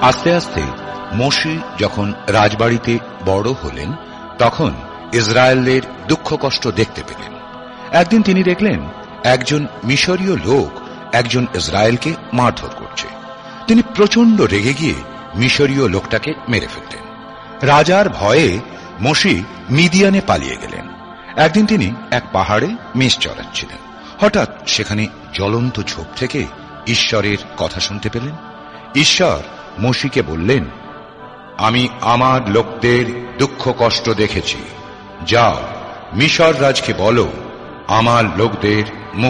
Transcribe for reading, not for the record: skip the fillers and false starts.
আস্তে আস্তে মোশি যখন রাজবাড়িতে বড় হলেন তখন ইসরায়েলের দুঃখ কষ্ট দেখতে পেলেন। একদিন তিনি দেখলেন একজন মিশরীয় লোক একজন ইসরায়েলকে মারধর করছে। তিনি প্রচন্ড রেগে গিয়ে মিশরীয় লোকটাকে মেরে ফেললেন। রাজার ভয়ে মোশি মিদিয়ানে পালিয়ে গেলেন। একদিন তিনি এক পাহাড়ে মেষ চড়াচ্ছিলেন। হঠাৎ সেখানে জ্বলন্ত ঝোপ থেকে ঈশ্বরের কথা শুনতে পেলেন। ঈশ্বর মোশিকে বললেন, আমি আমার লোকদের দুঃখ কষ্ট দেখেছি। যাও, মিশর রাজকে বলো আমার লোকদের